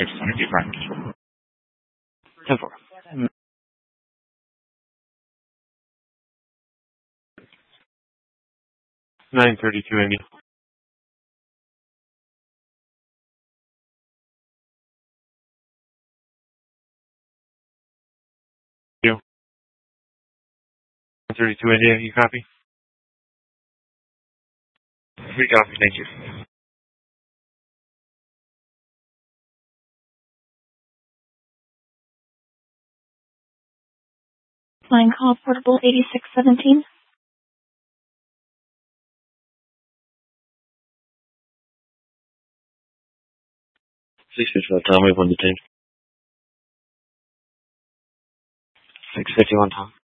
10-4. 932 India. You. 932 India, you copy? We copy, thank you. Line call portable 8617. Please switch that time. We have one detained. 651 Tom.